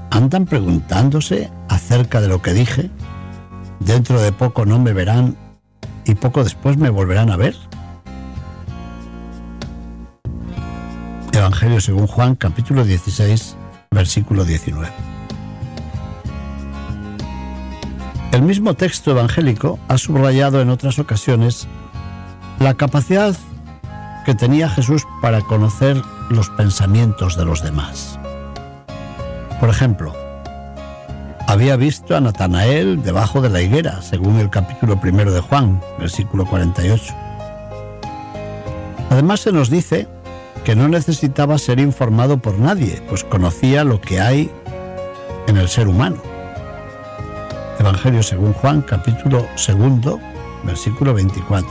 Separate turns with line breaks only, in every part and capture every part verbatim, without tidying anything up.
¿Andan preguntándose acerca de lo que dije? Dentro de poco no me verán y poco después me volverán a ver. Evangelio según Juan, capítulo dieciséis, versículo diecinueve. El mismo texto evangélico ha subrayado en otras ocasiones la capacidad que tenía Jesús para conocer los pensamientos de los demás. Por ejemplo, había visto a Natanael debajo de la higuera, según el capítulo primero de Juan, versículo cuarenta y ocho. Además se nos dice que no necesitaba ser informado por nadie, pues conocía lo que hay en el ser humano. Evangelio según Juan, capítulo segundo, versículo veinticuatro.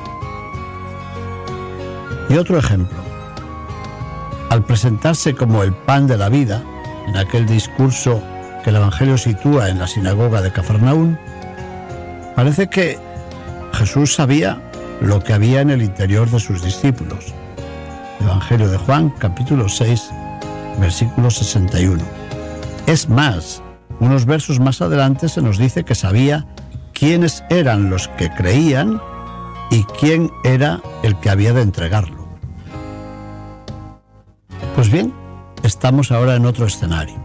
Y otro ejemplo. Al presentarse como el pan de la vida, en aquel discurso que el Evangelio sitúa en la sinagoga de Cafarnaún, parece que Jesús sabía lo que había en el interior de sus discípulos. Evangelio de Juan, capítulo seis, versículo sesenta y uno. Es más, unos versos más adelante se nos dice que sabía quiénes eran los que creían y quién era el que había de entregarlo. Pues bien, estamos ahora en otro escenario.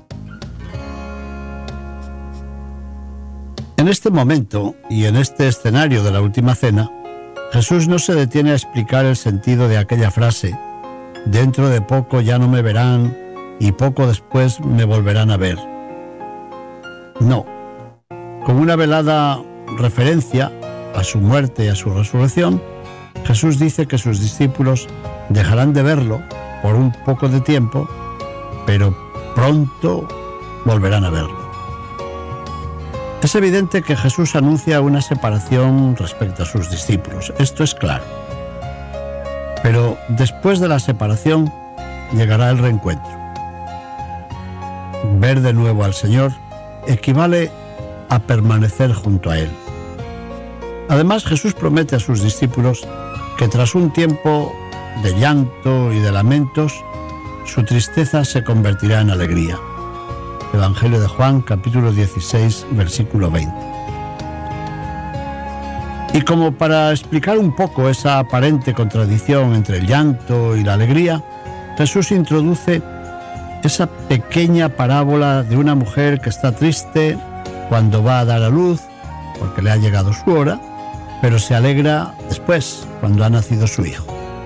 En este momento y en este escenario de la última cena, Jesús no se detiene a explicar el sentido de aquella frase: dentro de poco ya no me verán y poco después me volverán a ver. No, con una velada referencia a su muerte y a su resurrección, Jesús dice que sus discípulos dejarán de verlo por un poco de tiempo, pero pronto volverán a verlo. Es evidente que Jesús anuncia una separación respecto a sus discípulos, esto es claro. Pero después de la separación llegará el reencuentro. Ver de nuevo al Señor equivale a permanecer junto a Él. Además, Jesús promete a sus discípulos que tras un tiempo de llanto y de lamentos, su tristeza se convertirá en alegría. Evangelio de Juan, capítulo dieciséis, versículo veinte. Y como para explicar un poco esa aparente contradicción entre el llanto y la alegría, Jesús introduce esa pequeña parábola de una mujer que está triste cuando va a dar a luz, porque le ha llegado su hora, pero se alegra después, cuando ha nacido su hijo.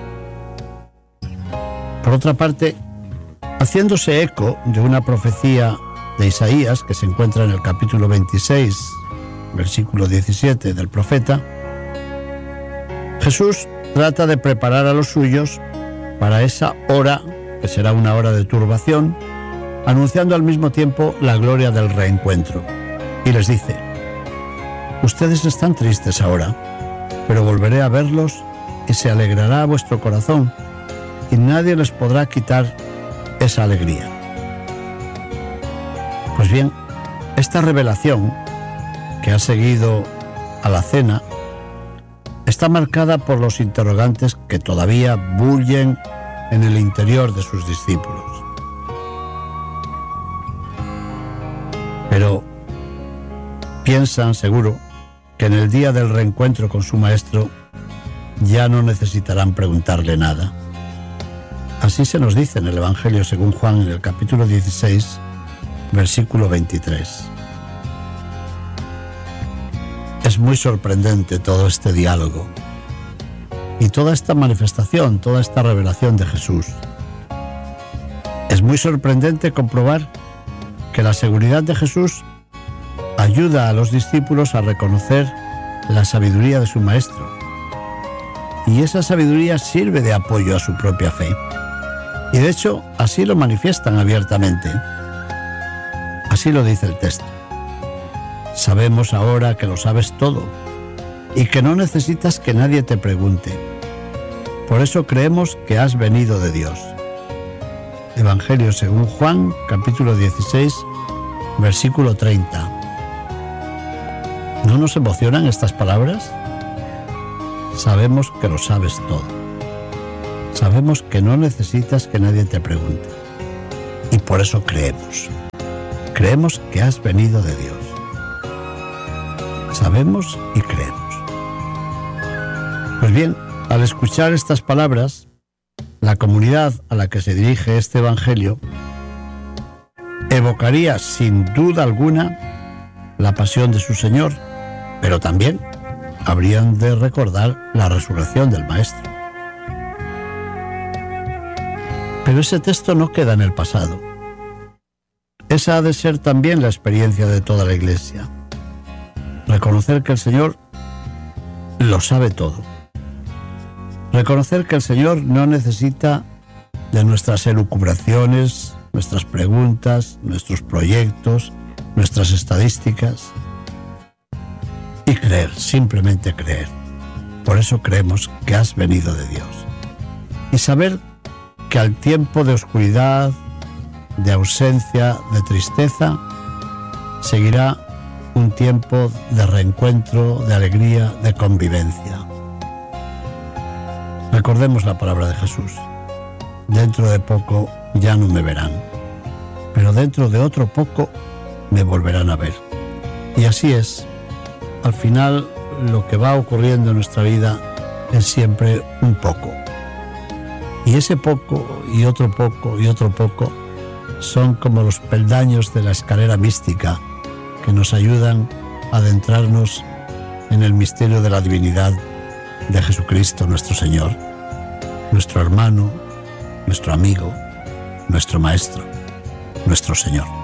Por otra parte, haciéndose eco de una profecía de Isaías que se encuentra en el capítulo veintiséis, versículo diecisiete del profeta, Jesús trata de preparar a los suyos para esa hora, que será una hora de turbación, anunciando al mismo tiempo la gloria del reencuentro. Y les dice: ustedes están tristes ahora, pero volveré a verlos y se alegrará vuestro corazón, y nadie les podrá quitar esa alegría. Pues bien, esta revelación que ha seguido a la cena está marcada por los interrogantes que todavía bullen en el interior de sus discípulos. Pero piensan, seguro, que en el día del reencuentro con su maestro ya no necesitarán preguntarle nada. Así se nos dice en el Evangelio según Juan, en el capítulo dieciséis, versículo veintitrés. Es muy sorprendente todo este diálogo y toda esta manifestación, toda esta revelación de Jesús. Es muy sorprendente comprobar que la seguridad de Jesús ayuda a los discípulos a reconocer la sabiduría de su maestro, y esa sabiduría sirve de apoyo a su propia fe. Y de hecho, así lo manifiestan abiertamente. Así lo dice el texto: sabemos ahora que lo sabes todo y que no necesitas que nadie te pregunte. Por eso creemos que has venido de Dios. Evangelio según Juan, capítulo dieciséis, versículo treinta. ¿No nos emocionan estas palabras? Sabemos que lo sabes todo. Sabemos que no necesitas que nadie te pregunte. Y por eso creemos. Creemos que has venido de Dios. Sabemos y creemos. Pues bien, al escuchar estas palabras, la comunidad a la que se dirige este Evangelio evocaría sin duda alguna la pasión de su Señor, pero también habrían de recordar la resurrección del Maestro. Pero ese texto no queda en el pasado. Esa ha de ser también la experiencia de toda la Iglesia. Reconocer que el Señor lo sabe todo. Reconocer que el Señor no necesita de nuestras elucubraciones, nuestras preguntas, nuestros proyectos, nuestras estadísticas. Y creer, simplemente creer. Por eso creemos que has venido de Dios. Y saber que al tiempo de oscuridad, de ausencia, de tristeza, seguirá un tiempo de reencuentro, de alegría, de convivencia. Recordemos la palabra de Jesús. Dentro de poco ya no me verán, pero dentro de otro poco me volverán a ver. Y así es. Al final, lo que va ocurriendo en nuestra vida es siempre un poco. Y ese poco, y otro poco, y otro poco, son como los peldaños de la escalera mística que nos ayudan a adentrarnos en el misterio de la divinidad de Jesucristo nuestro Señor, nuestro hermano, nuestro amigo, nuestro Maestro, nuestro Señor.